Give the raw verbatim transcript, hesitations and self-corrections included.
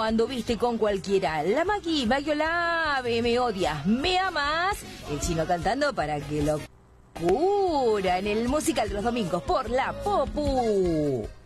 anduviste con cualquiera. La Maki, Maki Olave, me odias, me amas. El Chino cantando para que lo cura en el musical de los domingos por la Popu.